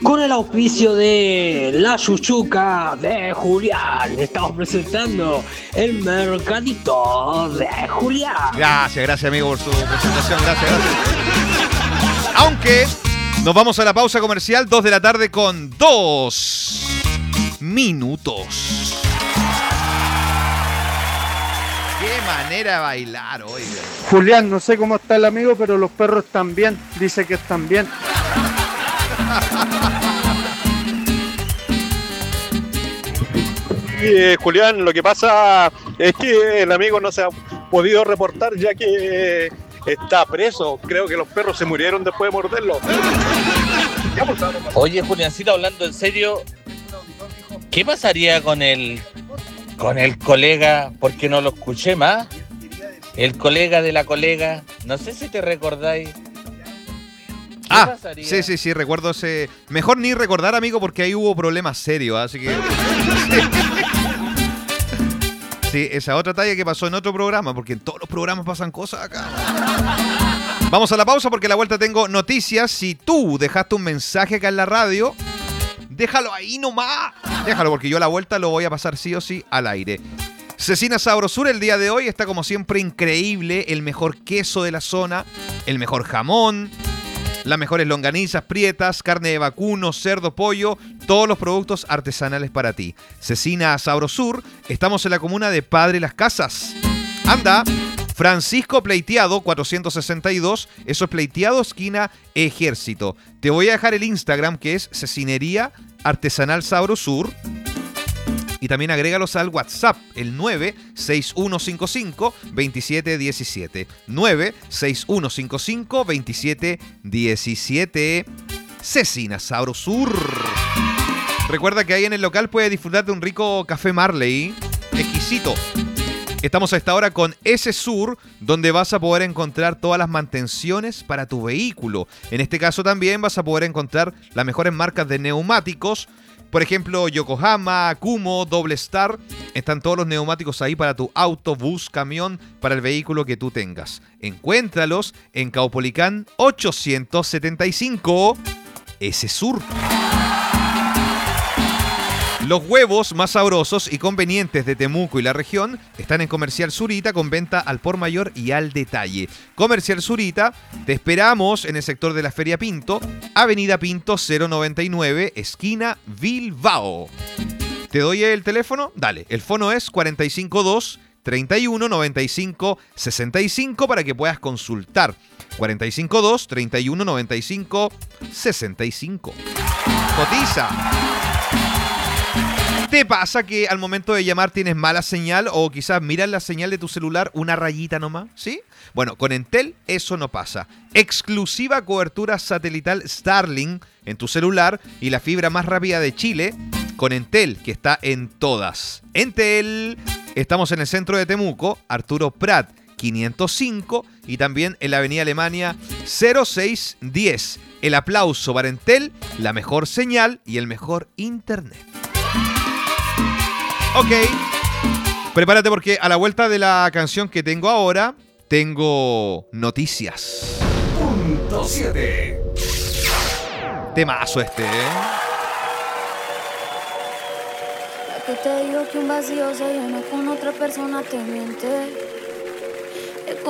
Con el auspicio de La Chuchuca de Julián, estamos presentando el Mercadito de Julián. Gracias amigo por su presentación, gracias. Aunque nos vamos a la pausa comercial, 2 de la tarde con 2 minutos. Qué manera de bailar hoy. Julián, no sé cómo está el amigo, pero los perros están bien, dice que están bien. Julián, lo que pasa es que el amigo no se ha podido reportar ya que está preso. Creo que los perros se murieron después de morderlo. Oye, Juliancito, hablando en serio, ¿qué pasaría con el colega? Porque no lo escuché más. El colega de la colega, no sé si te recordáis. Sí, recuerdo ese. Mejor ni recordar, amigo, porque ahí hubo problemas serios, así que. Sí, esa otra talla que pasó en otro programa, porque en todos los programas pasan cosas acá. Vamos a la pausa porque a la vuelta tengo noticias. Si tú dejaste un mensaje acá en la radio, déjalo ahí nomás. Déjalo, porque yo a la vuelta lo voy a pasar sí o sí al aire. Cecina Sabrosura el día de hoy está como siempre increíble. El mejor queso de la zona, el mejor jamón, las mejores longanizas, prietas, carne de vacuno, cerdo, pollo, todos los productos artesanales para ti. Cecina Sabrosur, estamos en la comuna de Padre Las Casas. Anda, Francisco Pleiteado 462, eso es Pleiteado esquina Ejército. Te voy a dejar el Instagram que es Cecinería Artesanal Sabrosur. Y también agrégalos al WhatsApp, el 96155-2717. 96155-2717. Cecina Sabrosur. Recuerda que ahí en el local puedes disfrutar de un rico café Marley. Exquisito. Estamos a esta hora con S-Sur, donde vas a poder encontrar todas las mantenciones para tu vehículo. En este caso también vas a poder encontrar las mejores marcas de neumáticos. Por ejemplo, Yokohama, Kumo, Double Star. Están todos los neumáticos ahí para tu auto, bus, camión, para el vehículo que tú tengas. Encuéntralos en Caupolicán 875 S-Sur. Los huevos más sabrosos y convenientes de Temuco y la región están en Comercial Zurita con venta al por mayor y al detalle. Comercial Zurita, te esperamos en el sector de la Feria Pinto, Avenida Pinto 099, esquina Bilbao. ¿Te doy el teléfono? Dale, el fono es 452 31 95 65 para que puedas consultar. 452 31 95 65. Cotiza. ¿Te pasa que al momento de llamar tienes mala señal o quizás miras la señal de tu celular una rayita nomás? ¿Sí? Bueno, con Entel eso no pasa. Exclusiva cobertura satelital Starlink en tu celular y la fibra más rápida de Chile con Entel, que está en todas. Entel, estamos en el centro de Temuco, Arturo Prat 505 y también en la avenida Alemania 0610. El aplauso para Entel, la mejor señal y el mejor internet. Ok, prepárate porque a la vuelta de la canción que tengo ahora, tengo noticias. Punto 7. Temazo este, La que te digo que un vacío se llena con otra persona te miente.